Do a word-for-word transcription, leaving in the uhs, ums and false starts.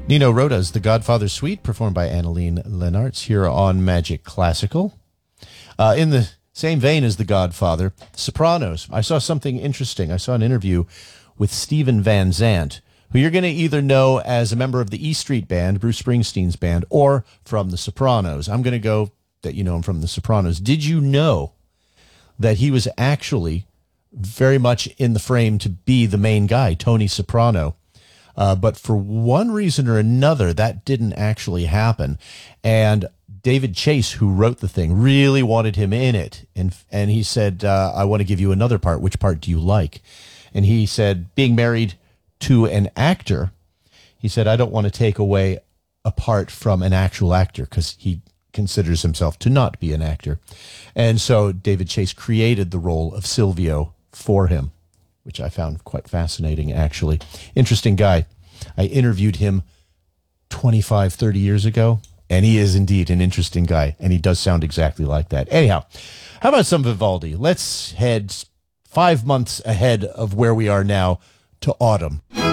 Nino Rota's The Godfather Suite, performed by Annaline Lenartz here on Magic Classical. Uh, in the same vein as The Godfather, Sopranos. I saw something interesting. I saw an interview with Steven Van Zandt, who you're going to either know as a member of the E Street Band, Bruce Springsteen's band, or from The Sopranos. I'm going to go that you know him from The Sopranos. Did you know that he was actually very much in the frame to be the main guy, Tony Soprano? Uh, but for one reason or another, that didn't actually happen. And David Chase, who wrote the thing, really wanted him in it. And and he said, uh, I want to give you another part. Which part do you like? And he said, being married to an actor, he said, I don't want to take away a part from an actual actor because he considers himself to not be an actor. And so David Chase created the role of Silvio for him, which I found quite fascinating, actually. Interesting guy. I interviewed him twenty-five, thirty years ago, and he is indeed an interesting guy, and he does sound exactly like that. Anyhow, how about some Vivaldi? Let's head five months ahead of where we are now to autumn.